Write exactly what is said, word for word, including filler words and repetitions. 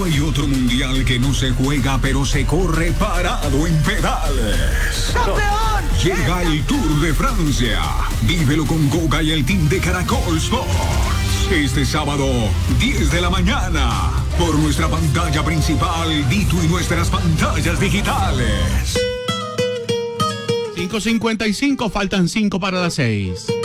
No hay otro mundial que no se juega, pero se corre parado en pedales. ¡Campeón! Llega el Tour de Francia. Vívelo con Goga y el team de Caracol Sports. Este sábado, diez de la mañana, por nuestra pantalla principal, Dito y nuestras pantallas digitales. cinco cincuenta y cinco, faltan cinco para las seis.